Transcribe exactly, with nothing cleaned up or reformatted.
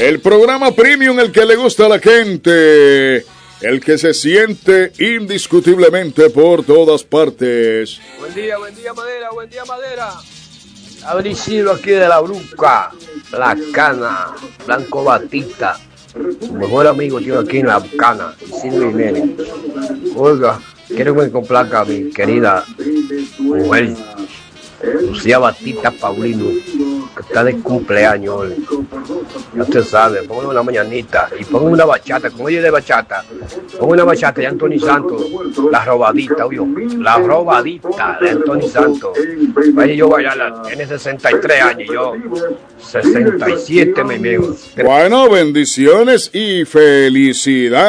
El programa premium, el que le gusta a la gente, el que se siente indiscutiblemente por todas partes. Buen día, buen día, Madera, buen día, Madera. Abricilo aquí de la Bruca, La Cana, Blanco Batista. Su mejor amigo tío aquí en La Cana, Isidro Jiménez. Oiga, quiero que me complaca a mi querida mujer, Lucía Batista Paulino, que está de cumpleaños hoy. Ya usted sabe, póngale una mañanita y pongo una bachata, con ella de bachata. Pongo una bachata de Anthony Santos, la robadita, oye, la robadita de Anthony Santos. Vaya yo bailarla, tiene sesenta y tres años y yo sesenta y siete, mi amigo. Bueno, bendiciones y felicidades.